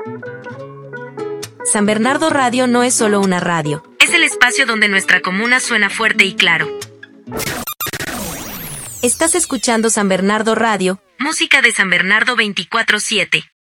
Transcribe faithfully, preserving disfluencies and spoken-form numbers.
San Bernardo Radio no es solo una radio, es el espacio donde nuestra comuna suena fuerte y claro. Estás escuchando San Bernardo Radio, música de San Bernardo veinticuatro siete.